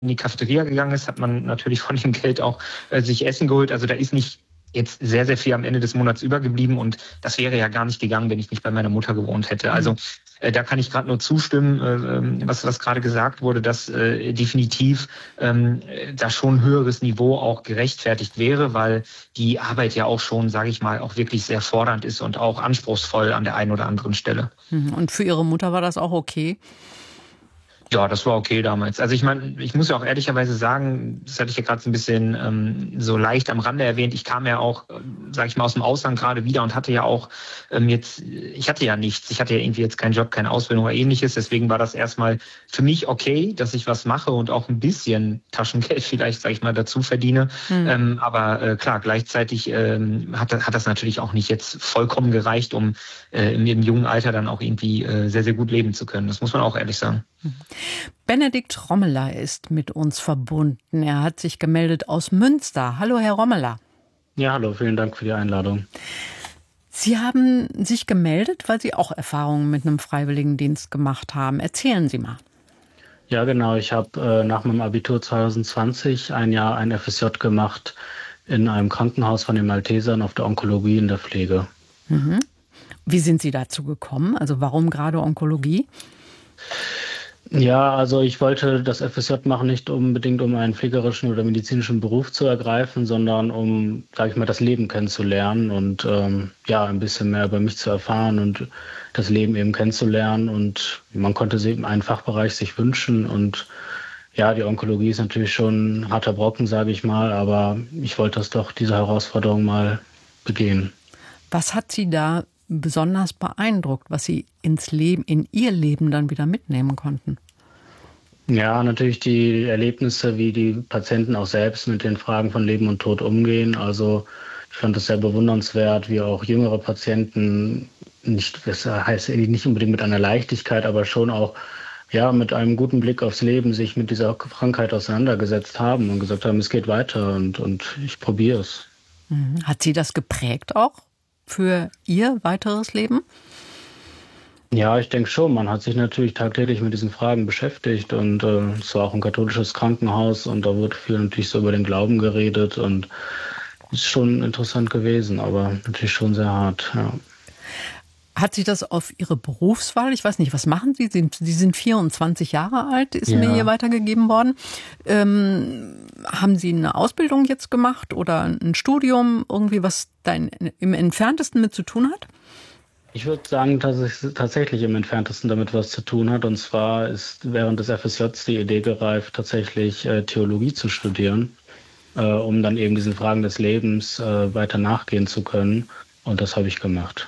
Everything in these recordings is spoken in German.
in die Cafeteria gegangen ist, hat man natürlich von dem Geld auch sich Essen geholt. Also da ist nicht jetzt sehr, sehr viel am Ende des Monats übergeblieben und das wäre ja gar nicht gegangen, wenn ich nicht bei meiner Mutter gewohnt hätte. Also da kann ich gerade nur zustimmen, was gerade gesagt wurde, dass definitiv da schon ein höheres Niveau auch gerechtfertigt wäre, weil die Arbeit ja auch schon, sage ich mal, auch wirklich sehr fordernd ist und auch anspruchsvoll an der einen oder anderen Stelle. Und für Ihre Mutter war das auch okay? Ja, das war okay damals. Also ich meine, ich muss ja auch ehrlicherweise sagen, das hatte ich ja gerade so ein bisschen so leicht am Rande erwähnt, ich kam ja auch, sage ich mal, aus dem Ausland gerade wieder und hatte ja auch ich hatte ja nichts. Ich hatte ja irgendwie jetzt keinen Job, keine Ausbildung oder ähnliches. Deswegen war das erstmal für mich okay, dass ich was mache und auch ein bisschen Taschengeld vielleicht, sage ich mal, dazu verdiene. Aber klar, gleichzeitig hat das natürlich auch nicht jetzt vollkommen gereicht, um im jungen Alter dann auch irgendwie sehr, sehr gut leben zu können. Das muss man auch ehrlich sagen. Benedikt Rommeler ist mit uns verbunden. Er hat sich gemeldet aus Münster. Hallo, Herr Rommeler. Ja, hallo, vielen Dank für die Einladung. Sie haben sich gemeldet, weil Sie auch Erfahrungen mit einem Freiwilligendienst gemacht haben. Erzählen Sie mal. Ja, genau. Ich habe nach meinem Abitur 2020 ein Jahr ein FSJ gemacht in einem Krankenhaus von den Maltesern auf der Onkologie in der Pflege. Wie sind Sie dazu gekommen? Also warum gerade Onkologie? Ja, also ich wollte das FSJ machen, nicht unbedingt um einen pflegerischen oder medizinischen Beruf zu ergreifen, sondern um, sage ich mal, das Leben kennenzulernen und ein bisschen mehr über mich zu erfahren und das Leben eben kennenzulernen. Und man konnte einen Fachbereich sich wünschen. Und ja, die Onkologie ist natürlich schon ein harter Brocken, sage ich mal, aber ich wollte diese Herausforderung mal begehen. Was hat Sie da besonders beeindruckt, was Sie in Ihr Leben dann wieder mitnehmen konnten? Ja, natürlich die Erlebnisse, wie die Patienten auch selbst mit den Fragen von Leben und Tod umgehen. Also ich fand es sehr bewundernswert, wie auch jüngere Patienten das heißt nicht unbedingt mit einer Leichtigkeit, aber schon auch mit einem guten Blick aufs Leben sich mit dieser Krankheit auseinandergesetzt haben und gesagt haben, es geht weiter und ich probiere es. Hat Sie das geprägt auch für Ihr weiteres Leben? Ja, ich denke schon. Man hat sich natürlich tagtäglich mit diesen Fragen beschäftigt und es war auch ein katholisches Krankenhaus und da wurde viel natürlich so über den Glauben geredet und ist schon interessant gewesen, aber natürlich schon sehr hart, ja. Hat sich das auf Ihre Berufswahl, ich weiß nicht, was machen Sie? Sie sind 24 Jahre alt, ist mir hier weitergegeben worden. Haben Sie eine Ausbildung jetzt gemacht oder ein Studium, irgendwie was da im Entferntesten mit zu tun hat? Ich würde sagen, dass es tatsächlich im Entferntesten damit was zu tun hat. Und zwar ist während des FSJs die Idee gereift, tatsächlich Theologie zu studieren, um dann eben diesen Fragen des Lebens weiter nachgehen zu können. Und das habe ich gemacht.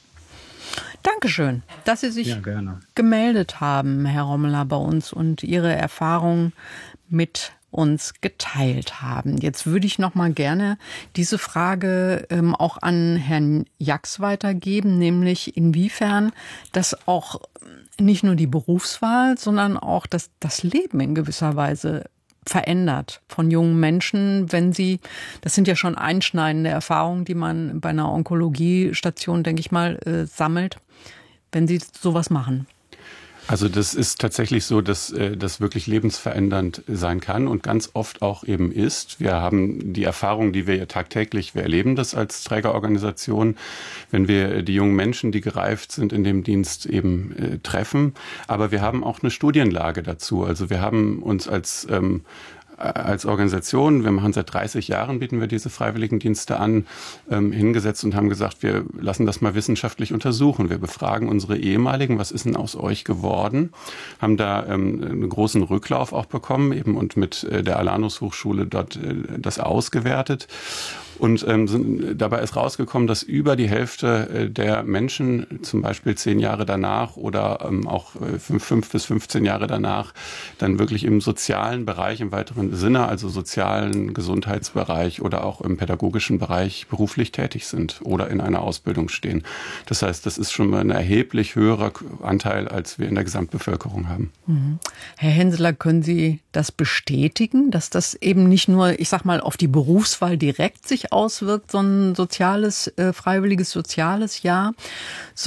Dankeschön, dass Sie sich gemeldet haben, Herr Rommeler, bei uns und Ihre Erfahrungen mit uns geteilt haben. Jetzt würde ich noch mal gerne diese Frage auch an Herrn Jax weitergeben, nämlich inwiefern das auch nicht nur die Berufswahl, sondern auch das Leben in gewisser Weise verändert von jungen Menschen, wenn sie, das sind ja schon einschneidende Erfahrungen, die man bei einer Onkologiestation, denke ich mal, sammelt, wenn sie sowas machen. Also das ist tatsächlich so, dass das wirklich lebensverändernd sein kann und ganz oft auch eben ist. Wir haben die Erfahrung, die wir ja tagtäglich, wir erleben das als Trägerorganisation, wenn wir die jungen Menschen, die gereift sind, in dem Dienst eben treffen. Aber wir haben auch eine Studienlage dazu. Also wir haben uns als Organisation, wir machen seit 30 Jahren, bieten wir diese Freiwilligendienste an, hingesetzt und haben gesagt, wir lassen das mal wissenschaftlich untersuchen. Wir befragen unsere ehemaligen, was ist denn aus euch geworden? Haben da einen großen Rücklauf auch bekommen eben und mit der Alanus Hochschule dort das ausgewertet. Und dabei ist rausgekommen, dass über die Hälfte der Menschen, zum Beispiel 10 Jahre danach oder auch 5 bis 15 Jahre danach, dann wirklich im sozialen Bereich im weiteren Sinne, also sozialen Gesundheitsbereich oder auch im pädagogischen Bereich beruflich tätig sind oder in einer Ausbildung stehen. Das heißt, das ist schon mal ein erheblich höherer Anteil, als wir in der Gesamtbevölkerung haben. Herr Henseler, können Sie das bestätigen, dass das eben nicht nur, ich sag mal, auf die Berufswahl direkt sich auswirkt, so ein soziales, freiwilliges soziales Jahr,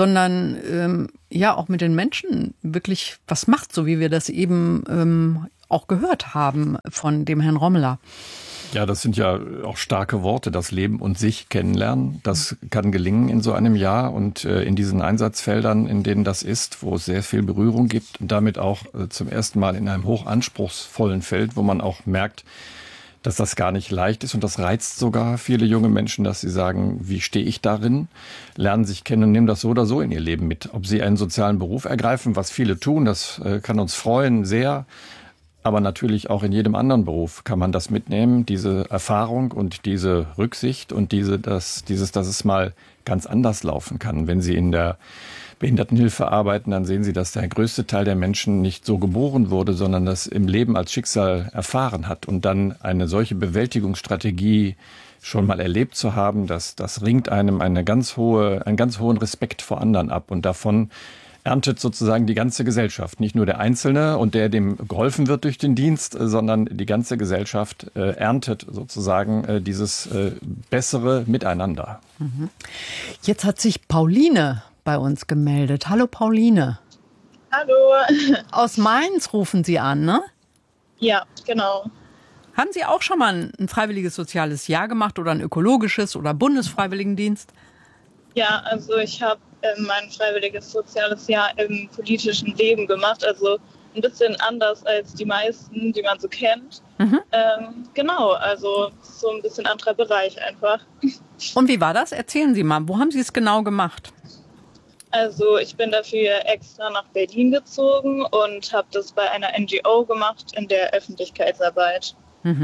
sondern auch mit den Menschen wirklich was macht, so wie wir das eben auch gehört haben von dem Herrn Rommeler. Ja, das sind ja auch starke Worte, das Leben und sich kennenlernen. Das kann gelingen in so einem Jahr und in diesen Einsatzfeldern, in denen das ist, wo es sehr viel Berührung gibt und damit auch zum ersten Mal in einem hochanspruchsvollen Feld, wo man auch merkt, dass das gar nicht leicht ist und das reizt sogar viele junge Menschen, dass sie sagen, wie stehe ich darin, lernen sich kennen und nehmen das so oder so in ihr Leben mit. Ob sie einen sozialen Beruf ergreifen, was viele tun, das kann uns freuen, sehr. Aber natürlich auch in jedem anderen Beruf kann man das mitnehmen, diese Erfahrung und diese Rücksicht und dass es mal ganz anders laufen kann. Wenn Sie in der Behindertenhilfe arbeiten, dann sehen Sie, dass der größte Teil der Menschen nicht so geboren wurde, sondern das im Leben als Schicksal erfahren hat. Und dann eine solche Bewältigungsstrategie schon mal erlebt zu haben, das ringt einem einen ganz hohen Respekt vor anderen ab. Und davon erntet sozusagen die ganze Gesellschaft. Nicht nur der Einzelne und dem geholfen wird durch den Dienst, sondern die ganze Gesellschaft erntet sozusagen dieses bessere Miteinander. Jetzt hat sich Pauline bei uns gemeldet. Hallo Pauline. Hallo. Aus Mainz rufen Sie an, ne? Ja, genau. Haben Sie auch schon mal ein freiwilliges soziales Jahr gemacht oder ein ökologisches oder Bundesfreiwilligendienst? Ja, also ich habe mein freiwilliges soziales Jahr im politischen Leben gemacht, also ein bisschen anders als die meisten, die man so kennt. Genau, also so ein bisschen anderer Bereich einfach. Und wie war das? Erzählen Sie mal, wo haben Sie es genau gemacht? Also ich bin dafür extra nach Berlin gezogen und habe das bei einer NGO gemacht in der Öffentlichkeitsarbeit.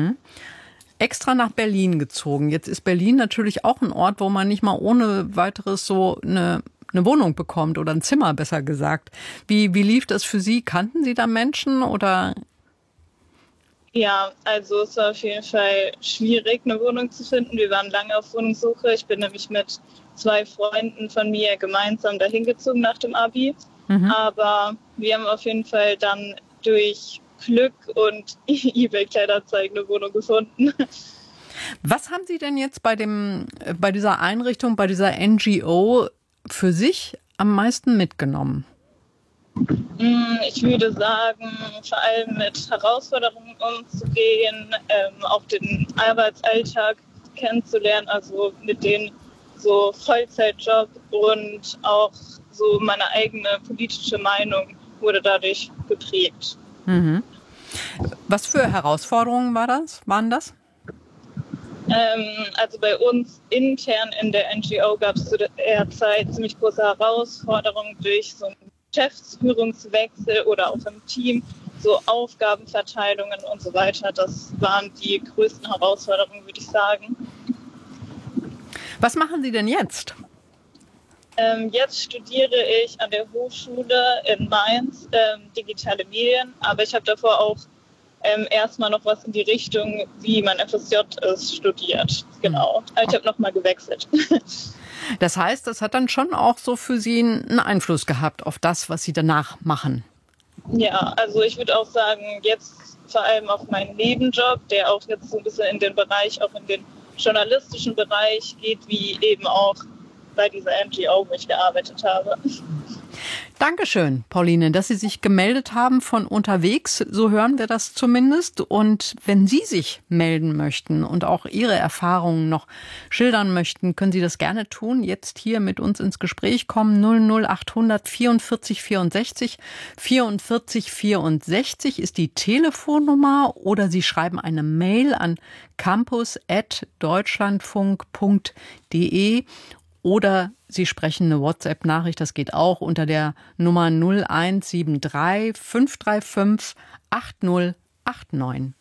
Extra nach Berlin gezogen. Jetzt ist Berlin natürlich auch ein Ort, wo man nicht mal ohne weiteres so eine Wohnung bekommt oder ein Zimmer, besser gesagt. Wie lief das für Sie? Kannten Sie da Menschen oder? Ja, also es war auf jeden Fall schwierig, eine Wohnung zu finden. Wir waren lange auf Wohnungssuche. Ich bin nämlich mit 2 Freunden von mir gemeinsam dahin gezogen nach dem Abi. Aber wir haben auf jeden Fall dann durch Glück und eBay-Kleinanzeigen eine Wohnung gefunden. Was haben Sie denn jetzt bei dieser Einrichtung, bei dieser NGO für sich am meisten mitgenommen? Ich würde sagen, vor allem mit Herausforderungen umzugehen, auch den Arbeitsalltag kennenzulernen, also mit den so Vollzeitjob und auch so meine eigene politische Meinung wurde dadurch geprägt. Was für Herausforderungen waren das? Also bei uns intern in der NGO gab es zu der Zeit ziemlich große Herausforderungen durch so einen Geschäftsführungswechsel oder auch im Team, so Aufgabenverteilungen und so weiter. Das waren die größten Herausforderungen, würde ich sagen. Was machen Sie denn jetzt? Jetzt studiere ich an der Hochschule in Mainz digitale Medien, aber ich habe davor auch erstmal noch was in die Richtung, wie mein FSJ ist, studiert. Genau. Aber ich habe nochmal gewechselt. Das heißt, das hat dann schon auch so für Sie einen Einfluss gehabt auf das, was Sie danach machen? Ja, also ich würde auch sagen, jetzt vor allem auf meinen Nebenjob, der auch jetzt so ein bisschen in den Bereich, auch in den journalistischen Bereich geht, wie eben auch bei dieser NGO, wo ich gearbeitet habe. Dankeschön, Pauline, dass Sie sich gemeldet haben von unterwegs. So hören wir das zumindest. Und wenn Sie sich melden möchten und auch Ihre Erfahrungen noch schildern möchten, können Sie das gerne tun. Jetzt hier mit uns ins Gespräch kommen. 00800 44 64 44 64 ist die Telefonnummer oder Sie schreiben eine Mail an campus@deutschlandfunk.de. Oder Sie sprechen eine WhatsApp-Nachricht, das geht auch unter der Nummer 0173 535 8089.